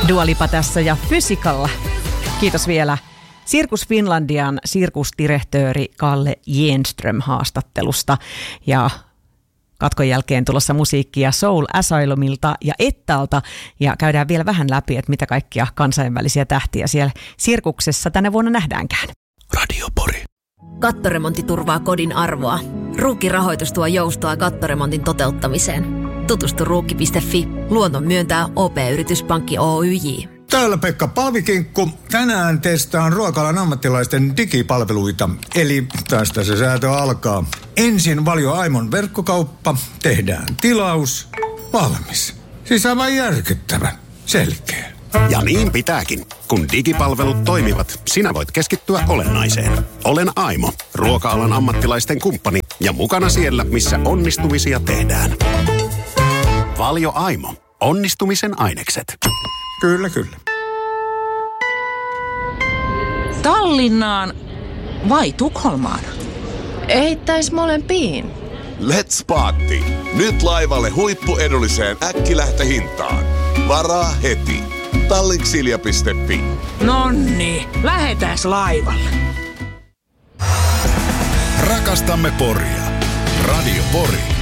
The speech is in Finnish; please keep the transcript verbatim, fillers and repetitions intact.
Dua Lipa tässä ja Physical. Kiitos vielä Sirkus Finlandian sirkusdirektööri Kalle Jenström haastattelusta. Ja katkon jälkeen tulossa musiikkia Soul Asylumilta ja Ettalta. Ja käydään vielä vähän läpi, että mitä kaikkia kansainvälisiä tähtiä siellä sirkuksessa tänä vuonna nähdäänkään. Radio Pori. Kattoremontti turvaa kodin arvoa. Ruukki-rahoitus tuo joustoa kattoremontin toteuttamiseen. Tutustu ruukki piste fi. Luonnon myöntää O P-yrityspankki Oyj. Täällä Pekka Palvikinkku. Tänään testaan ruoka-alan ammattilaisten digipalveluita. Eli tästä se säätö alkaa. Ensin Valio Aimon verkkokauppa. Tehdään tilaus. Valmis. Siis aivan järkyttävän. Selkeä. Ja niin pitääkin. Kun digipalvelut toimivat, sinä voit keskittyä olennaiseen. Olen Aimo, ruoka-alan ammattilaisten kumppani ja mukana siellä, missä onnistumisia tehdään. Valio Aimo. Onnistumisen ainekset. Kyllä, kyllä. Tallinnaan vai Tukholmaan? Eittäis molempiin. Let's party! Nyt laivalle huippuedulliseen äkkilähtöhintaan. Varaa heti. Tallinksilja piste fi. Nonni, lähetäs laivalle. Rakastamme Poria. Radio Pori.